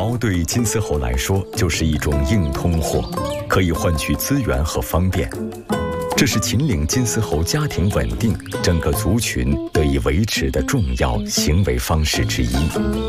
猫对金丝猴来说就是一种硬通货，可以换取资源和方便。这是秦岭金丝猴家庭稳定、整个族群得以维持的重要行为方式之一。